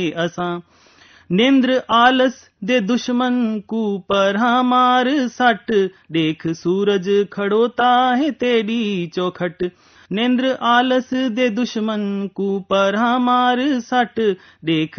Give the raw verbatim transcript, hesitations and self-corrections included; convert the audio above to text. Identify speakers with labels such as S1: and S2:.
S1: असां। नेंद्र आलस दे दुश्मन कू पर हमार सट, देख सूरज खड़ोता है तेरी चौखट। नेंद्र आलस दे दुश्मन कू पर हमार सट, देख